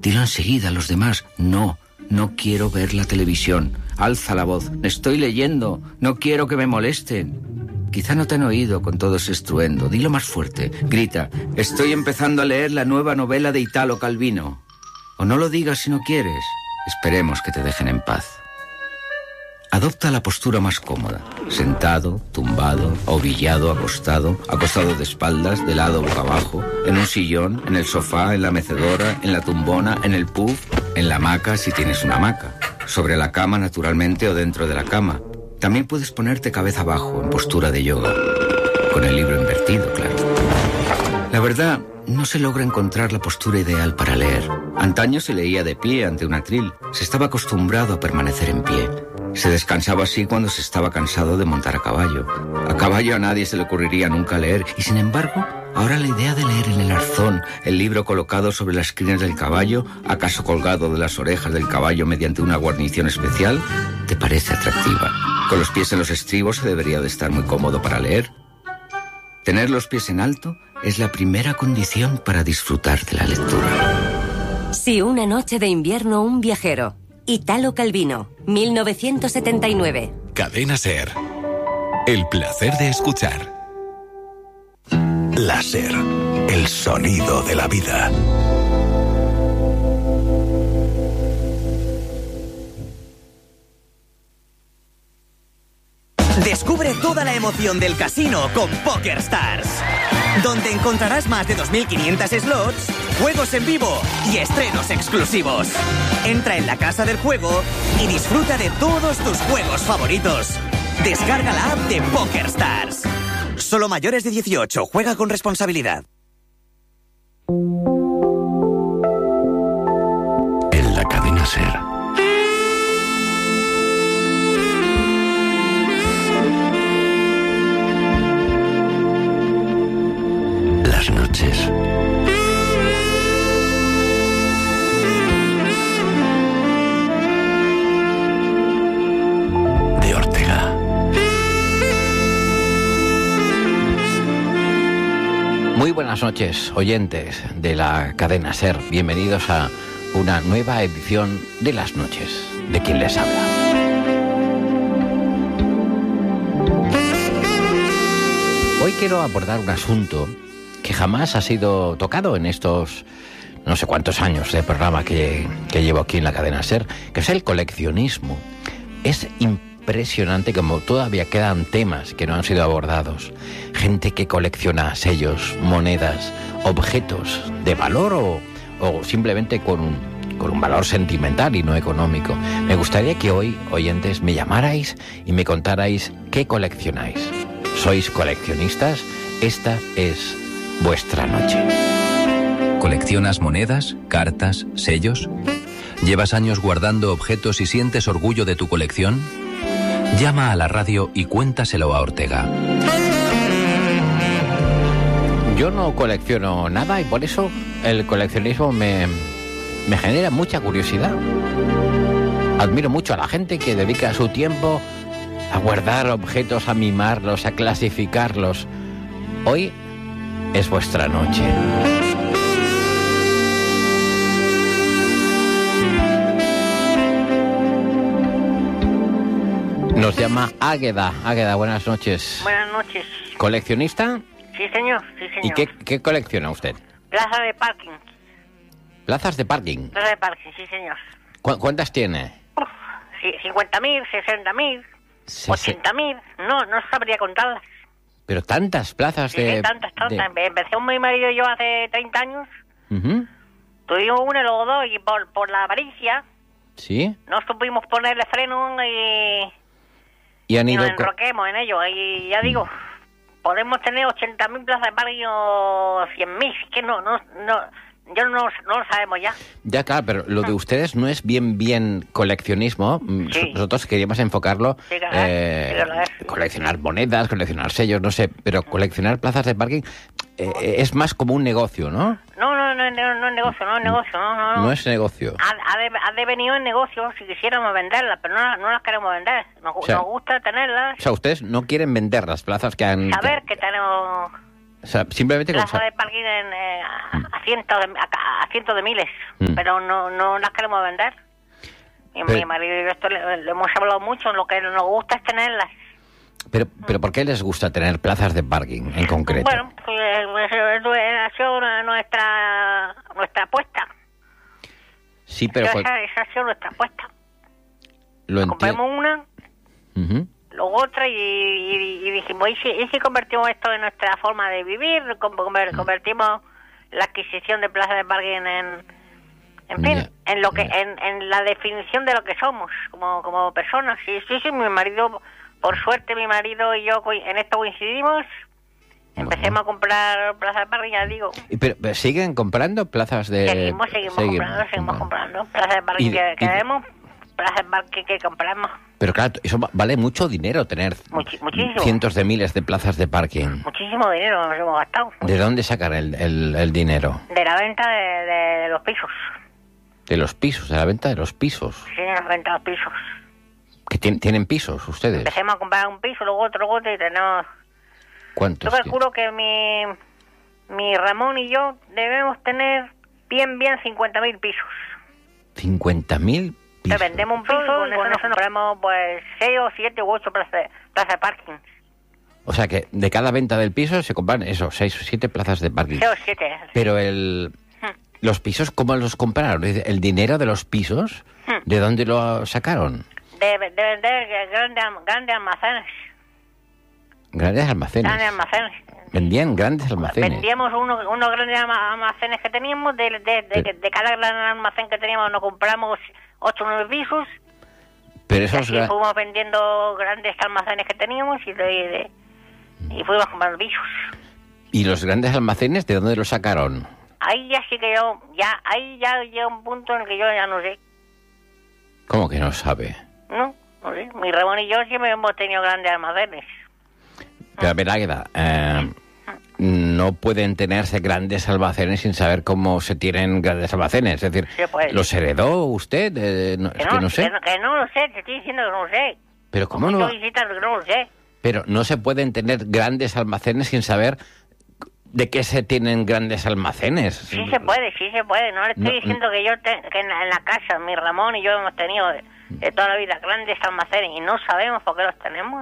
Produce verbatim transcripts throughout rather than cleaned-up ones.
Dilo enseguida a los demás. No, no quiero ver la televisión. Alza la voz. Estoy leyendo. No quiero que me molesten. Quizá no te han oído con todo ese estruendo. Dilo más fuerte. Grita. Estoy empezando a leer la nueva novela de Italo Calvino. O no lo digas si no quieres. Esperemos que te dejen en paz. Adopta la postura más cómoda. Sentado, tumbado, ovillado, acostado, acostado de espaldas, de lado boca abajo, en un sillón, en el sofá, en la mecedora, en la tumbona, en el puff, en la hamaca si tienes una hamaca, sobre la cama naturalmente o dentro de la cama. También puedes ponerte cabeza abajo, en postura de yoga, con el libro invertido, claro. La verdad, no se logra encontrar la postura ideal para leer. Antaño se leía de pie ante un atril. Se estaba acostumbrado a permanecer en pie. Se descansaba así cuando se estaba cansado de montar a caballo. A caballo a nadie se le ocurriría nunca leer. Y sin embargo, ahora la idea de leer en el arzón, el libro colocado sobre las crines del caballo, acaso colgado de las orejas del caballo mediante una guarnición especial, te parece atractiva. Con los pies en los estribos se debería de estar muy cómodo para leer. Tener los pies en alto es la primera condición para disfrutar de la lectura. Si una noche de invierno un viajero. Italo Calvino, mil novecientos setenta y nueve. Cadena SER. El placer de escuchar. La SER. El sonido de la vida. Descubre toda la emoción del casino con PokerStars, donde encontrarás más de dos mil quinientos slots, juegos en vivo y estrenos exclusivos. Entra en la casa del juego y disfruta de todos tus juegos favoritos. Descarga la app de PokerStars. Solo mayores de dieciocho. Juega con responsabilidad. En la cadena SER. Las noches. De Ortega. Muy buenas noches, oyentes de la cadena SER. Bienvenidos a una nueva edición de Las Noches, de quien les habla. Hoy quiero abordar un asunto que jamás ha sido tocado en estos no sé cuántos años de programa que, que llevo aquí en la cadena SER, que es el coleccionismo. Es impresionante como todavía quedan temas que no han sido abordados. Gente que colecciona sellos, monedas, objetos de valor o, o simplemente con un, con un valor sentimental y no económico. Me gustaría que hoy, oyentes, me llamarais y me contarais qué coleccionáis. ¿Sois coleccionistas? Esta es vuestra noche. ¿Coleccionas monedas, cartas, sellos? ¿Llevas años guardando objetos y sientes orgullo de tu colección? Llama a la radio y cuéntaselo a Ortega. Yo no colecciono nada y por eso el coleccionismo me, me genera mucha curiosidad. Admiro mucho a la gente que dedica su tiempo a guardar objetos, a mimarlos, a clasificarlos. Hoy es vuestra noche. Nos llama Águeda. Águeda, buenas noches. Buenas noches. ¿Coleccionista? Sí, señor, sí, señor. ¿Y qué, qué colecciona usted? Plaza de parking. ¿Plazas de parking? Plaza de parking, sí, señor. ¿Cu- ¿Cuántas tiene? Uf, sí, cincuenta mil, sesenta mil, Se- ochenta mil. No, no sabría contarlas. Pero tantas plazas Sí, de... sí, tantas, tantas. de- Empecé con mi marido y yo hace treinta años. Ujú. Tuvimos uno y luego dos y por, por la avaricia ¿Sí? no supimos ponerle freno y, Y han y ido... nos co- enroquemos en ello. Y ya digo, podemos tener ochenta mil plazas de parking o cien mil. Que no, no, no, yo no, no lo sabemos ya. Ya, claro, pero lo de ustedes no es bien, bien coleccionismo. Mm, Sí. Nosotros queríamos enfocarlo, Sí, claro, eh, sí, claro. coleccionar monedas, coleccionar sellos, no sé, pero coleccionar plazas de parking eh, es más como un negocio, ¿no? No, no, no, no, no es negocio, no es negocio, no, no. no. No es negocio. Ha, ha, de, ha devenido en negocio si quisiéramos venderlas, pero no, no las queremos vender. Nos, O sea, nos gusta tenerlas, O sea, ustedes no quieren vender las plazas que han... saber que tenemos... O sea, simplemente con Plaza sa- de parking en, eh, a, a cientos de, a, a cientos de miles, Mm. pero no no las queremos vender. Y Pero- mi marido y yo esto le, le hemos hablado mucho, lo que nos gusta es tenerlas. Pero, pero ¿por qué les gusta tener plazas de parking en concreto? Bueno, pues, eh, eso ha sido nuestra, nuestra apuesta. sí, pero cual- esa, esa ha sido nuestra apuesta. lo Compramos entiendo. una, Ujú. luego otra y, y, y dijimos, ¿y si, ¿y si convertimos esto en nuestra forma de vivir? Com- conver- Convertimos la adquisición de plazas de parking en, en fin, Ya, en lo que, ya. en, en la definición de lo que somos como, como personas. Sí, sí, sí, mi marido, por suerte mi marido y yo co- en esto coincidimos. Empecemos a comprar plazas de parking, ya digo. Y pero, pero ¿siguen comprando plazas de...? Seguimos, seguimos, comprando, seguimos comprando. Plazas de parking Y- que y- queremos, plazas de parking que compramos. Pero claro, eso va- vale mucho dinero tener Muchi- muchísimo. cientos de miles de plazas de parking. Muchísimo dinero nos hemos gastado. ¿De dónde sacan el, el- el dinero? De la venta de, de- de los pisos. De los pisos, de la venta de los pisos. Sí, de la venta de los pisos. ¿Que tien- tienen pisos ustedes? Empecemos a comprar un piso, luego otro, luego otro y tenemos... Yo ¿Cuántos tienen? calculo que mi, mi Ramón y yo debemos tener bien, bien cincuenta mil pisos. cincuenta mil Te pisos. vendemos un piso y con eso nos compramos pues seis o siete u ocho plazas plaza de parking. O sea que de cada venta del piso se compran eso, seis o siete plazas de parking. seis o siete. Pero el... ¿Los pisos cómo los compraron? Es decir, ¿el dinero de los pisos? ¿De dónde lo sacaron? De, de vender grandes, grandes almacenes. Grandes almacenes. Grandes almacenes. Vendían grandes almacenes. Vendíamos unos, unos grandes alma- almacenes que teníamos, de, de, de, Pero- de cada gran almacén que teníamos nos compramos ocho o nueve pisos, Pero y esos... así gra- fuimos vendiendo grandes almacenes que teníamos y, de, de- y fuimos comprando pisos. ¿Y los grandes almacenes de dónde los sacaron? Ahí ya sí que yo, ya, ahí ya llega un punto en el que yo ya no sé, ¿Cómo que no sabe? ¿no? No sé. Mi Ramón y yo siempre hemos tenido grandes almacenes. Pero a ver, Águeda, eh, no pueden tenerse grandes almacenes sin saber cómo se tienen grandes almacenes. Es decir, Sí, pues. ¿los heredó usted? Eh, no, Que es no, que no sé. Que no, que no lo sé, te estoy diciendo que no lo sé. Pero ¿cómo Con no? muchas visitas, que no lo sé. Pero no se pueden tener grandes almacenes sin saber de qué se tienen grandes almacenes. Sí se puede, sí se puede. No le estoy No, diciendo que yo te- que en la, en la casa, mi Ramón y yo hemos tenido de, de toda la vida grandes almacenes y no sabemos por qué los tenemos.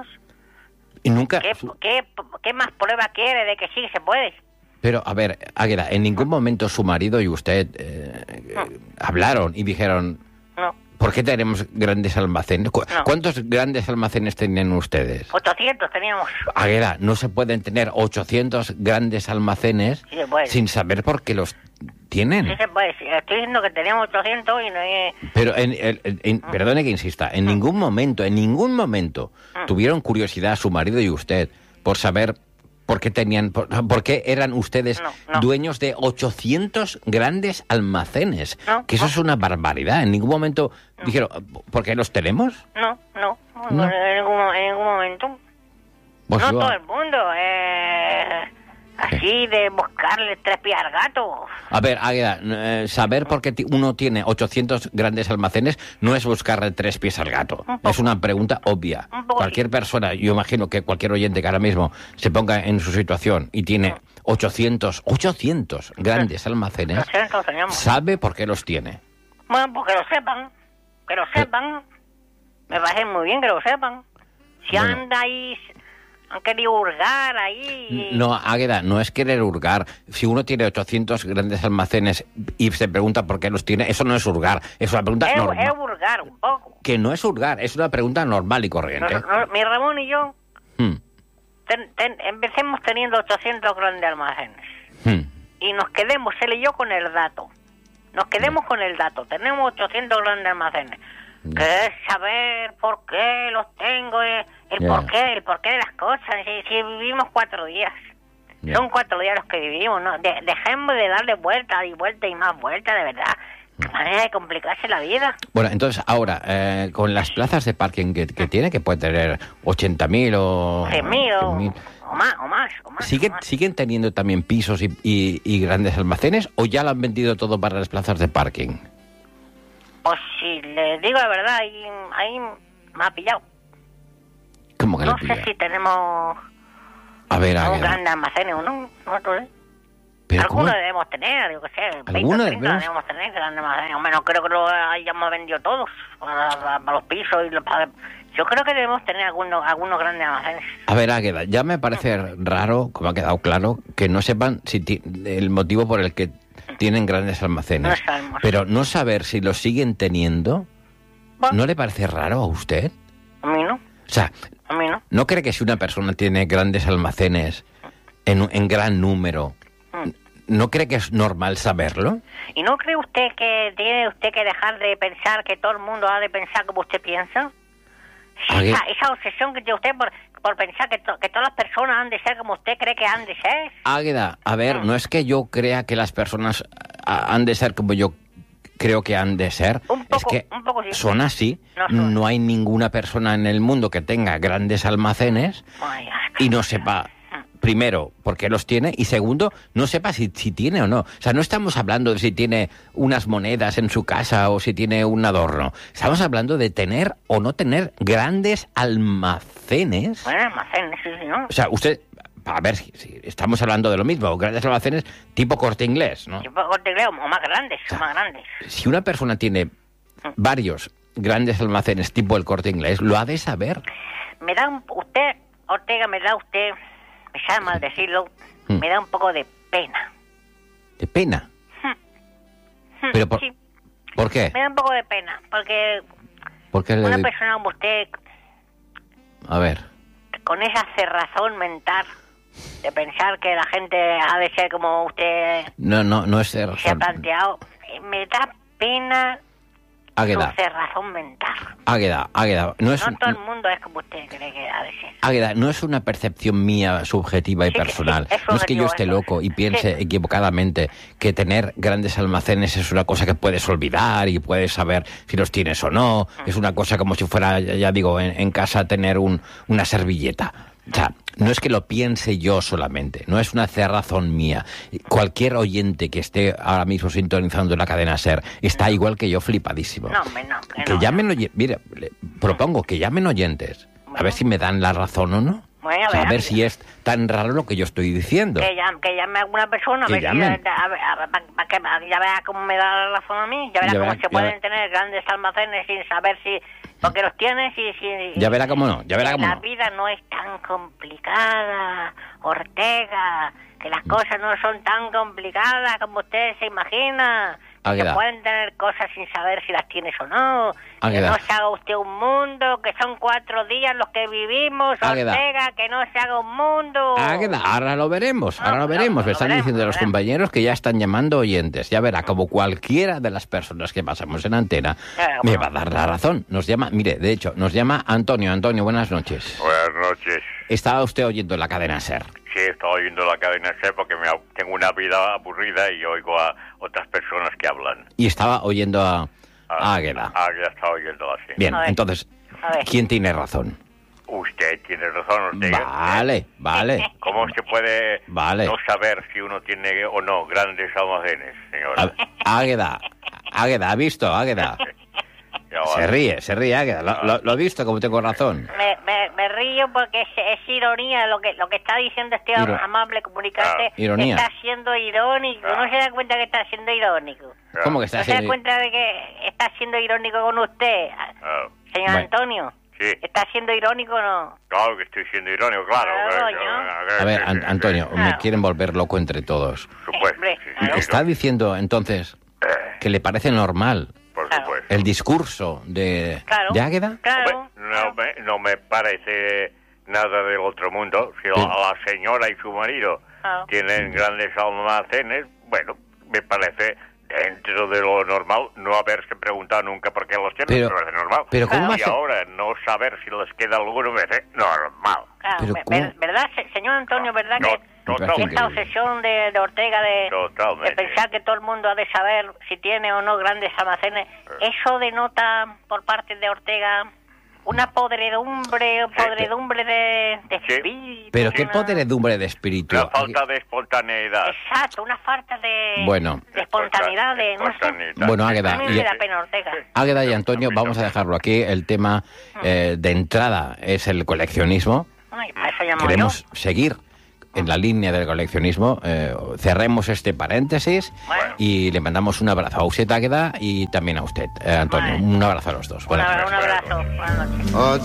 Y nunca... ¿Qué, qué, qué más prueba quiere de que sí se puede? Pero, a ver, Águeda, en ningún momento su marido y usted eh, eh, hablaron y dijeron, No, ¿por qué tenemos grandes almacenes? ¿Cu- No. ¿Cuántos grandes almacenes tienen ustedes? ochocientos teníamos. Águeda, no se pueden tener ochocientos grandes almacenes Sí se puede. sin saber por qué los tienen. Sí se puede. Sí, estoy diciendo que teníamos ochocientos y no hay... Pero, en, en- en- en- perdone que insista, en ningún momento, en ningún momento tuvieron curiosidad su marido y usted por saber por qué tenían, por, por qué eran ustedes No, no. dueños de ochocientos grandes almacenes. No, que eso no. es una barbaridad. En ningún momento dijeron, ¿por qué los tenemos? No, no, No. En, ningún, en ningún momento. Pues no yo- todo el mundo. Eh, así de buscarle tres pies al gato. A ver, Águeda, eh, saber por qué ti- uno tiene ochocientos grandes almacenes no es buscarle tres pies al gato. Un poco. Es una pregunta obvia. Un poco Cualquier persona, yo imagino que cualquier oyente que ahora mismo se ponga en su situación y tiene ochocientos, ochocientos grandes almacenes, ochocientos teníamos. sabe por qué los tiene. Bueno, pues que lo sepan. Que lo sepan. Me parece muy bien que lo sepan. Si Bueno. anda ahí, han querido hurgar ahí. No, Águeda, no es querer hurgar. Si uno tiene ochocientos grandes almacenes y se pregunta por qué los tiene, eso no es hurgar. Es una pregunta Es, normal. es hurgar un poco. Que no es hurgar, es una pregunta normal y corriente. Nos- nos- mi Ramón y yo Hmm, ten- ten- empecemos teniendo ochocientos grandes almacenes. hmm. Y nos quedemos, él y yo, con el dato. Nos quedemos con el dato. Tenemos ochocientos grandes almacenes. Ya. Que es saber por qué los tengo, eh, el Ya. por qué, el por qué de las cosas. Si, si vivimos cuatro días. Ya. Son cuatro días los que vivimos, ¿no? De- dejemos de darle vuelta y vuelta y más vuelta, de verdad. Qué manera de complicarse la vida. Bueno, entonces ahora, eh, con las plazas de parking que, que tiene, que puede tener ochenta mil o... cien mil o, cien mil, o más, o más, o más. ¿siguen, o más. ¿Siguen teniendo también pisos y, y- y grandes almacenes o ya lo han vendido todo para las plazas de parking? Pues si le digo la verdad, ahí, ahí me ha pillado. ¿Cómo que No le sé pilla? si tenemos A ver, Son Águeda. grandes almacenes, ¿o no? Nosotros, ¿eh? Pero Algunos ¿cómo? debemos tener, yo qué sé, veinte ¿Algunos o treinta debemos? debemos tener grandes almacenes. Hombre, no creo que lo hayamos vendido todos para, para- para los pisos y los, para- yo creo que debemos tener algunos, algunos grandes almacenes. A ver, Águeda, ya me parece raro, como ha quedado claro, que no sepan si ti- el motivo por el que tienen grandes almacenes. No sabemos. Pero no saber si los siguen teniendo, Bueno. ¿no le parece raro a usted? A mí no, O sea, a mí no. ¿no cree que si una persona tiene grandes almacenes en, en gran número, no cree que es normal saberlo? ¿Y no cree usted que tiene usted que dejar de pensar que todo el mundo ha de pensar como usted piensa? ¿A qué? Esa, esa obsesión que tiene usted por, por pensar que, to- que todas las personas han de ser como usted cree que han de ser. Águeda, a ver, Mm. no es que yo crea que las personas ah, han de ser como yo creo que han de ser. Un poco- es que un poco sí. son así. No son. No hay ninguna persona en el mundo que tenga grandes almacenes Ay, ay, y no sepa, primero, por qué los tiene, y segundo, no sepa si, si tiene o no. O sea, no estamos hablando de si tiene unas monedas en su casa o si tiene un adorno. Estamos hablando de tener o no tener grandes almacenes. Bueno, almacenes, sí, sí, ¿no? O sea, usted, a ver si, si estamos hablando de lo mismo, grandes almacenes tipo Corte Inglés, ¿no? Tipo corte inglés, o más grandes, o más grandes. Si una persona tiene varios grandes almacenes tipo el Corte Inglés, lo ha de saber. Me da un, usted, Ortega, me da usted, me sabe mal decirlo, Mm. me da un poco de pena. De pena. Pero por, Sí, ¿por qué? me da un poco de pena, porque Porque le una di- persona como usted, A ver, con esa cerrazón mental de pensar que la gente ha de ser como usted no, no, no es ser se ha planteado, eh, me da pena Águeda, su cerrazón mental. Águeda, Águeda, no es, No todo el mundo es como usted cree que ha de ser. Águeda, no es una percepción mía subjetiva y Sí, que sí, personal. es No es que yo subjetivo esté eso. loco y piense Sí. equivocadamente que tener grandes almacenes es una cosa que puedes olvidar y puedes saber si los tienes o no. Es una cosa como si fuera, ya, ya digo, en, en casa tener un, una servilleta. O sea, no es que lo piense yo solamente, no es una cerrazón mía. Cualquier oyente que esté ahora mismo sintonizando la cadena SER está igual que yo flipadísimo. No, hombre, no, que Que no, llamen oye- mire, le propongo que llamen oyentes, a Bueno. ver si me dan la razón o no. Bueno, a O sea, ver, a ver a si es tan raro lo que yo estoy diciendo. Que llame, que llame a alguna persona, a Que ver si llamen. a ver, a ver, pa- pa- que- ya verá cómo me da la razón a mí, ya verá Ya cómo verá- se ya pueden verá. tener grandes almacenes sin saber si, porque los tienes y si... Ya verá cómo no, ya verá que cómo la no. vida no es tan complicada, Ortega, que las cosas no son tan complicadas como usted se imagina. Que Águeda. pueden tener cosas sin saber si las tienes o no. Que Águeda. no se haga usted un mundo, que son cuatro días los que vivimos, Águeda. Ortega, que no se haga un mundo. Águeda, ahora lo veremos, ahora No, lo no, veremos. Me lo están veremos, diciendo lo los veremos. compañeros que ya están llamando oyentes. Ya verá, como cualquiera de las personas que pasamos en antena, Claro, me bueno. va a dar la razón. Nos llama, mire, de hecho, nos llama Antonio. Antonio, buenas noches. Buenas noches. Estaba usted oyendo la cadena SER. Sí, estoy oyendo la cadena SER porque me, ab- tengo una vida aburrida y oigo a otras personas que hablan. Y estaba oyendo a, Ah, a Águeda. Ah, ya está oyéndola, sí. Bien, A ver. entonces, A ver. ¿quién tiene razón? Usted tiene razón, Ortega. Vale, vale. ¿Cómo se puede Vale. no saber si uno tiene o no grandes almacenes, señora? A- Águeda, Águeda, ¿ha visto? Águeda. Ya Se vale. ríe, se ríe, Águeda. Lo, lo- lo ha visto, como tengo razón. Me, me, me río porque es, es ironía lo que lo que está diciendo este Iro- amable comunicante. Ah, ironía. Está siendo irónico. Ah. No se da cuenta que está siendo irónico. Ya. ¿Cómo que está No se da así? cuenta de que está siendo irónico con usted, Ah, señor Bueno. Antonio. sí, ¿Está siendo irónico o no? claro que estoy siendo irónico, claro. Claro, que- yo. A ver, sí, An- sí, Antonio, sí, me Claro. quieren volver loco entre todos. por supuesto, Hombre, sí, sí, claro. sí, ¿Está diciendo, entonces, que le parece normal por Claro. supuesto. el discurso de, Claro. de Águeda? Claro. Hombre, no, me, no me parece nada del otro mundo. Si la, Sí. la señora y su marido Ah. tienen grandes almacenes, bueno, me parece dentro de lo normal no haberse preguntado nunca por qué los tienen, Pero- me parece normal. pero ¿cómo y hace- ahora no saber si les queda alguno me parece normal. Claro, Pero ve- ¿cómo? ver- ¿verdad, se- señor Antonio? ¿Verdad No, que Me parece totalmente. esta increíble. obsesión de, de Ortega de, de Totalmente. pensar que todo el mundo ha de saber si tiene o no grandes almacenes, eso denota por parte de Ortega una podredumbre, podredumbre de, de Sí. espíritu? Pero qué una- podredumbre de espíritu. La falta de espontaneidad. Exacto, una falta de, Bueno. de espontaneidad, de... No sé. Espontaneidad. Bueno, A Águeda, mí y- me da pena Ortega. Águeda y Antonio, vamos a dejarlo aquí. El tema eh, de entrada es el coleccionismo. Ay, para eso llamo Queremos yo. seguir en la línea del coleccionismo, eh, cerremos este paréntesis Bueno. y le mandamos un abrazo a usted, Águeda, y también a usted, eh, Antonio. Bueno. Un abrazo a los dos. Un Buenas abra- un noches. abrazo. Buenas noches. A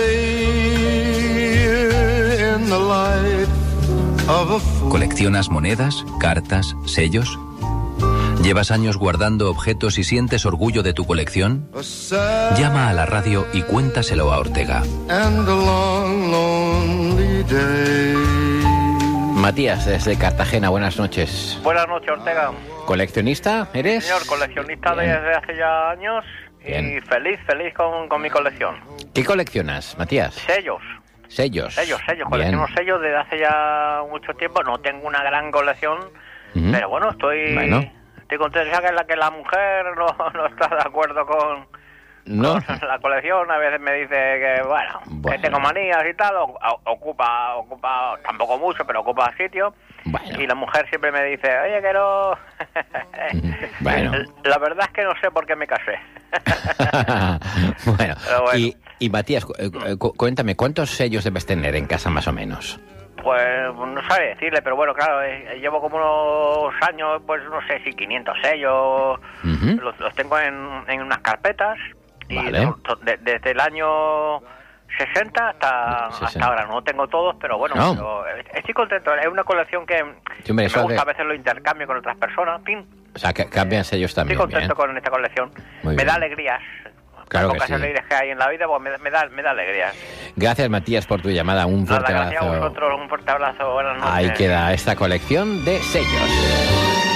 day in the life of a fool. ¿Coleccionas monedas, cartas, sellos? ¿Llevas años guardando objetos y sientes orgullo de tu colección? A sad Llama a la radio y cuéntaselo a Ortega. and a long, lonely day. Matías, desde Cartagena, buenas noches. Buenas noches, Ortega. ¿Coleccionista eres? Señor, coleccionista Bien. desde hace ya años y Bien. feliz, feliz con, con mi colección. ¿Qué coleccionas, Matías? Sellos, Sellos. sellos, sellos. Bien. Colecciono sellos desde hace ya mucho tiempo. No tengo una gran colección, Ujú. pero bueno, estoy... Bueno. Estoy contento, ya que la que la mujer no, no está de acuerdo con, No. con la colección. A veces me dice que, bueno, Bueno. que tengo manías y tal, o- o- ocupa, ocupa, tampoco mucho, pero ocupa sitio. Bueno. Y la mujer siempre me dice, oye, que no... Bueno. La verdad es que no sé por qué me casé. bueno. Pero bueno. Y, y Matías, cu- eh, cu- cuéntame, ¿cuántos sellos debes tener en casa más o menos? Pues no sabe decirle, pero bueno, claro, eh, llevo como unos años, pues no sé si quinientos sellos, Ujú. los, los tengo en, en unas carpetas, y Vale. to- to- de- desde el año sesenta hasta, sesenta. hasta ahora, no tengo todos, pero bueno, No. pero estoy contento, es una colección que, Sí, hombre, que eso me gusta hace- a veces lo intercambio con otras personas, pin, O sea, que cambian sellos también. estoy contento bien. con esta colección, Muy me bien. da alegrías. Claro Las que pocas sí. alegrías que hay en la vida, pues me, me da, me da alegrías. Gracias, Matías, por tu llamada. Un Nada, fuerte gracias a abrazo. vosotros, un fuerte abrazo, buenas noches. Ahí queda esta colección de sellos.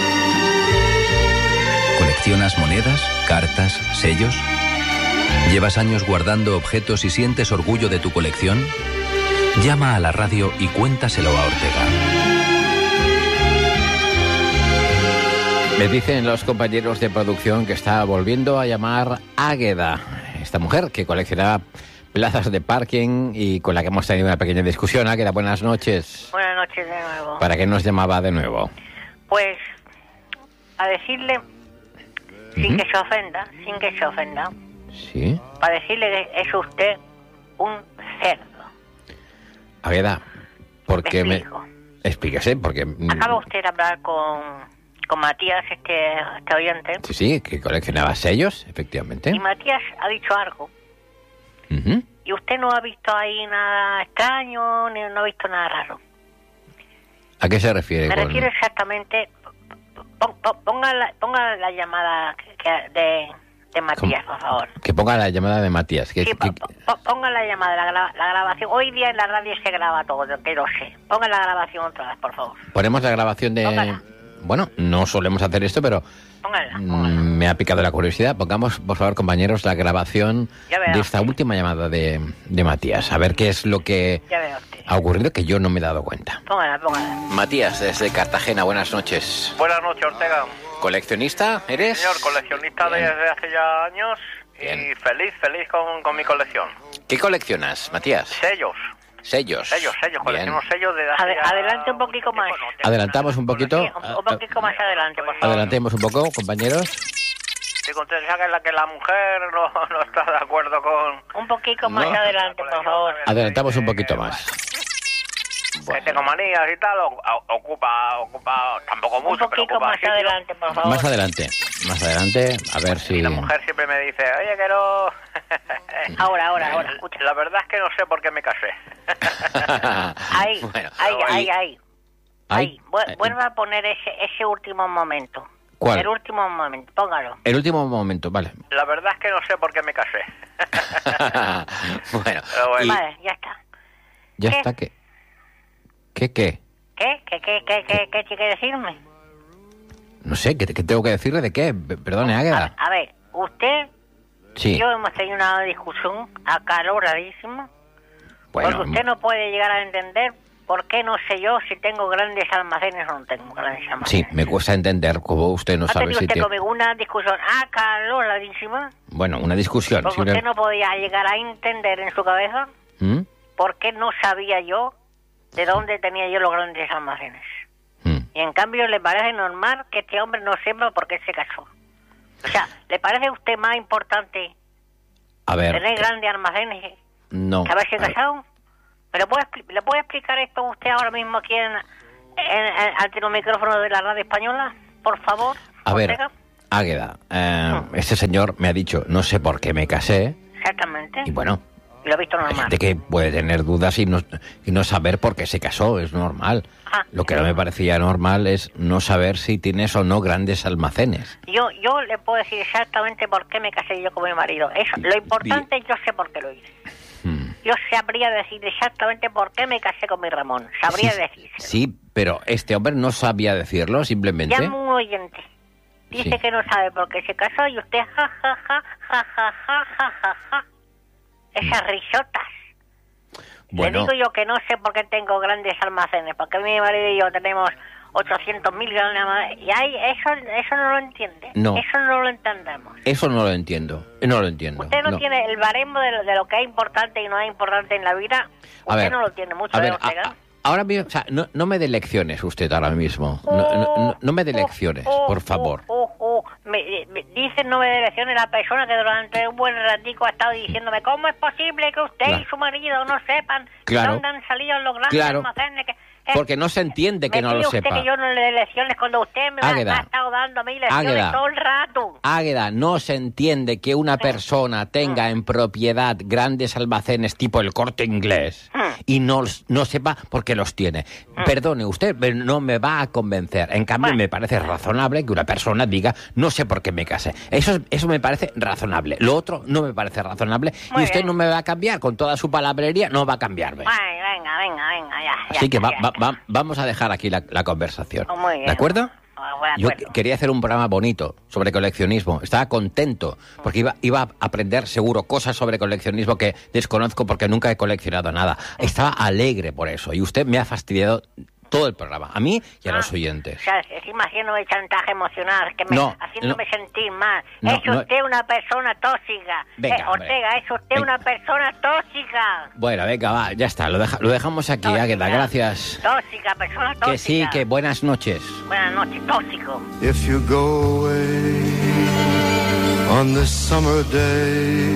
¿Coleccionas monedas, cartas, sellos? ¿Llevas años guardando objetos y sientes orgullo de tu colección? Llama a la radio y cuéntaselo a Ortega. Me dicen los compañeros de producción que está volviendo a llamar Águeda, esta mujer que coleccionaba plazas de parking y con la que hemos tenido una pequeña discusión. Águeda, buenas noches. Buenas noches de nuevo. ¿Para qué nos llamaba de nuevo? Pues, a decirle, sin Ujú. que se ofenda, sin que se ofenda, Sí. para decirle que es usted un cerdo. Águeda, ¿por Me qué me...? explico. Explíquese, porque... mm, Acaba usted de hablar con, con Matías, este, este oyente, Sí, sí, que coleccionaba sellos, efectivamente. y Matías ha dicho algo, Ujú. y usted no ha visto ahí nada extraño, ni no ha visto nada raro. ¿A qué se refiere? Me con- refiero exactamente, pon- pon- ponga la, ponga la llamada que- que- de, de Matías, por favor. Que ponga la llamada de Matías. Que, Sí, que- po- po- ponga la llamada, la, gra- la grabación. Hoy día en la radio se graba todo, que lo sé. Ponga la grabación otra vez, por favor. Ponemos la grabación de... Póngala. Bueno, no solemos hacer esto, pero Póngala, mm, póngala. me ha picado la curiosidad. Pongamos, por favor, compañeros, la grabación Ya verá de esta usted. última llamada de, de Matías. A ver qué es lo que Ya veo usted. ha ocurrido que yo no me he dado cuenta. Póngala, póngala. Matías, desde Cartagena, buenas noches. Buenas noches, Ortega. ¿Coleccionista eres? Señor, coleccionista Bien. desde hace ya años y Bien. feliz, feliz con, con mi colección. ¿Qué coleccionas, Matías? Sellos, Sellos. sellos, sellos, Bien. colecciono sellos desde hace Ade- ya adelante un poquito mucho tiempo. más. No tengo Adelantamos una un poquito. Sí, un, un poquito más adelante, por favor. Adelantemos un poco, compañeros. Estoy contento, ya que la, que la mujer no, no está de acuerdo con... Un poquito más No. adelante, por favor. Adelantamos un poquito más. Que tengo manías y tal, o- o- ocupa, ocupa, tampoco Un mucho, pero poquito ocupa más sitio. adelante, por favor. Más adelante, más adelante, a ver si... Y la mujer siempre me dice, oye, que no... Ahora, ahora, ahora, escucha. La verdad es que no sé por qué me casé. Ahí, Bueno, ahí, y- ahí, ahí. Ahí. Ahí, vu- vuelva a poner ese, ese último momento. ¿Cuál? El último momento, póngalo. El último momento, vale. La verdad es que no sé por qué me casé. bueno, Pero bueno. y Vale, ya está. ya ¿qué? está que... ¿Qué qué? ¿Qué? ¿Qué, qué, qué, qué, qué tiene que decirme? No sé, ¿qué, qué tengo que decirle de qué? P- Perdone, A, Águeda. a ver, usted Sí, y yo hemos tenido una discusión acaloradísima. bueno, porque usted no puede llegar a entender por qué no sé yo si tengo grandes almacenes o no tengo grandes sí, almacenes. me cuesta entender cómo usted no ha sabe tenido si usted tiene... conmigo una discusión acaloradísima Bueno, una discusión. porque simple- usted no podía llegar a entender en su cabeza ¿Mm? por qué no sabía yo de dónde tenía yo los grandes almacenes. ¿Mm? Y en cambio le parece normal que este hombre no sepa por qué se casó. O sea, ¿le parece a usted más importante A ver, tener grandes almacenes no. que haberse a ver, casado? ¿Pero puede, le puede explicar esto usted ahora mismo aquí en, en, en, ante los micrófonos de la radio española? Por favor. A ver, Ortega. Águeda, eh, mm. este señor me ha dicho, no sé por qué me casé. Exactamente. Y bueno, y lo he visto normal. Hay gente que puede tener dudas y no, y no saber por qué se casó, es normal. Ah, Lo que no me parecía normal es no saber si tienes o no grandes almacenes. Yo yo le puedo decir exactamente por qué me casé yo con mi marido. Eso, lo importante es yo sé por qué lo hice. Hmm. Yo sabría decir exactamente por qué me casé con mi Ramón. Sabría sí, decir. Sí, pero este hombre no sabía decirlo, simplemente. Llama un oyente. Dice sí. que no sabe por qué se casó y usted ja ja ja ja ja ja ja ja ja. Esas risotas. Bueno. Le digo yo que no sé por qué tengo grandes almacenes, porque mi marido y yo tenemos ochocientos mil grandes y hay, eso, eso no lo entiende. No. Eso no lo entendemos. Eso no lo entiendo. No lo entiendo. Usted no, no. tiene el baremo de lo, de lo que es importante y no es importante en la vida. A Usted ver, no lo tiene mucho. A de ver, a, a, ahora mismo, o sea, no, no me dé lecciones usted ahora mismo. No, no, no, no me dé lecciones, oh, oh, por favor. Oh, oh, oh. Me, me, dice no me dé lecciones la persona que durante un buen ratico ha estado diciéndome ¿cómo es posible que usted claro. y su marido no sepan claro. dónde han salido los grandes claro. almacenes? Que, Porque no se entiende que no lo usted sepa. Que yo no le dé lecciones cuando usted me Águeda. ha, ha estado dando a mí lecciones Águeda. todo el rato. Águeda, no se entiende que una persona tenga en propiedad grandes almacenes tipo el Corte Inglés y no, no sepa por qué los tiene. Perdone usted, pero no me va a convencer. En cambio, bueno. me parece razonable que una persona diga no sé por qué me casé. Eso, eso me parece razonable. Lo otro no me parece razonable. Muy y usted bien. no me va a cambiar con toda su palabrería, no va a cambiarme. Ay, venga, venga, venga, ya. ya Así que va, ya, va, ya. Va, vamos a dejar aquí la, la conversación. Oh, muy bien. ¿De acuerdo? Oh, de Yo acuerdo. quería hacer un programa bonito sobre coleccionismo. Estaba contento porque iba, iba a aprender seguro cosas sobre coleccionismo que desconozco porque nunca he coleccionado nada. Estaba alegre por eso y usted me ha fastidiado todo el programa, a mí y a ah, los oyentes. O sea, encima haciéndome chantaje emocional, que me, no, haciéndome no, sentir mal. no, es usted no, una persona tóxica. Venga, eh, Ortega, hombre. es usted venga. una persona tóxica. Bueno, venga, va, ya está, lo, deja, lo dejamos aquí, Tóxica. Águeda, gracias. Tóxica, persona tóxica. Que sí, que buenas noches. Buenas noches, tóxico. If you go away on this summer day,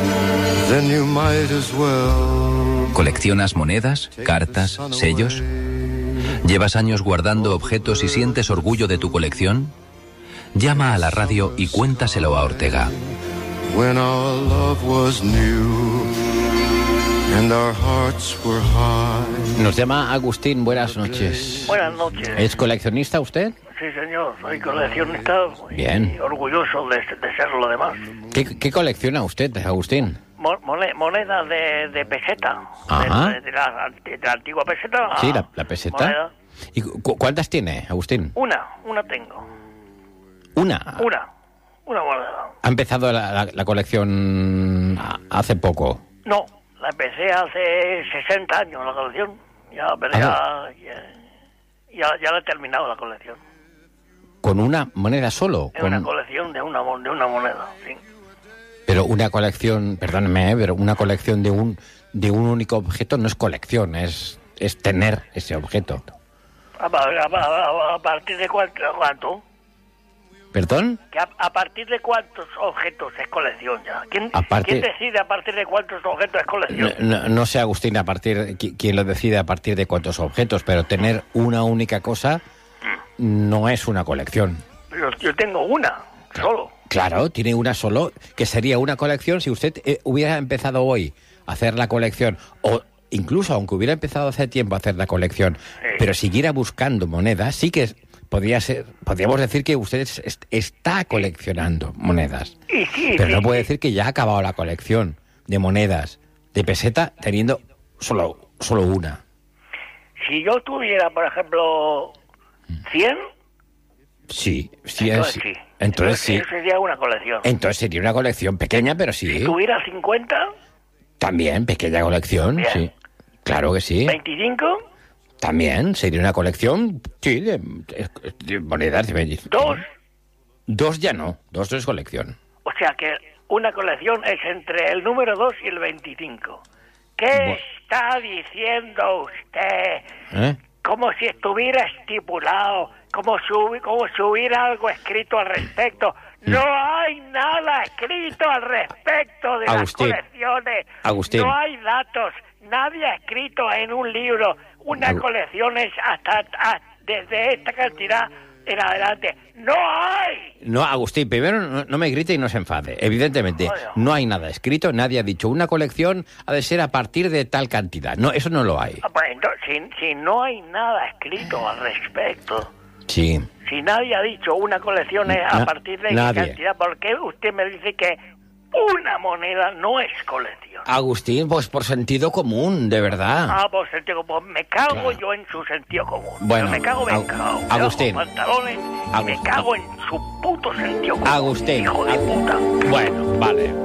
then you might as well. ¿Coleccionas monedas, cartas, sellos? ¿Llevas años guardando objetos y sientes orgullo de tu colección? Llama a la radio y cuéntaselo a Ortega. When our love was new and our hearts were high. Nos llama Agustín, buenas noches. Buenas noches. ¿Es coleccionista usted? Sí, señor, soy coleccionista. Bien. Y orgulloso de, de serlo además. ¿Qué, qué colecciona usted, Agustín? Mo- mone- monedas de, de peseta. Ajá. De, de, la, de la antigua peseta. Sí, la, la peseta. Moneda. ¿Y cu- cuántas tiene, Agustín? Una, una tengo. Una. Una, una moneda. ¿Ha empezado la, la, la colección a- hace poco? No, la empecé hace sesenta años la colección. Ya, pero ya, ya, ya, ya la he terminado la colección. ¿Con una moneda solo? Es Con... una colección de una, mon- de una moneda, sí. Pero una colección, perdóneme, ¿eh? pero una colección de un de un único objeto no es colección, es, es tener ese objeto. ¿A, a, a, a partir de cuánto? cuánto? ¿Perdón? Que a, ¿A partir de cuántos objetos es colección ya? ¿Quién, A partir- ¿quién decide a partir de cuántos objetos es No, colección? no, no sé, Agustín, a partir qui- quién lo decide a partir de cuántos objetos, pero tener una única cosa no es una colección. Pero yo tengo una, solo. Claro, tiene una solo, que sería una colección si usted eh, hubiera empezado hoy a hacer la colección, o incluso aunque hubiera empezado hace tiempo a hacer la colección, Sí. pero siguiera buscando monedas, sí que podría ser, podríamos decir que usted es- es- está coleccionando monedas. Y sí, Pero sí, no puede sí. decir que ya ha acabado la colección de monedas de peseta teniendo solo, solo una. Si yo tuviera, por ejemplo, cien, Sí, sí, entonces es- sí. Entonces sí. Eso sería una colección. Entonces sería una colección pequeña, pero sí. Si tuviera cincuenta, También, pequeña colección, Bien. sí. Claro que sí. veinticinco, También sería una colección, sí, de, de- de monedas de veinticinco. dos. Dos ya no, dos no es colección. O sea que una colección es entre el número dos y el veinticinco. ¿Qué Bu- está diciendo usted? ¿Eh? Como si estuviera estipulado, como si, hubi- como si hubiera algo escrito al respecto. No hay nada escrito al respecto de Agustín. las colecciones. Agustín. No hay datos, nadie ha escrito en un libro una colección es hasta, hasta desde esta cantidad en adelante. ¡No hay! No, Agustín, primero no, no me grite y no se enfade. Evidentemente, Joder. no hay nada escrito, nadie ha dicho una colección ha de ser a partir de tal cantidad. No, eso no lo hay. Bueno, si, si no hay nada escrito al respecto, Sí. si nadie ha dicho una colección es a Na- partir de qué nadie. cantidad, ¿por qué usted me dice que una moneda no es colección? Agustín, pues por sentido común, de verdad. Ah, por sentido común. Me cago Claro. yo en su sentido común. Bueno, Pero me cago, me Ag- cago. Me Agustín. bajo pantalones y me Agustín. cago en su puto sentido común. Agustín. Hijo de Ag- puta. Bueno, vale.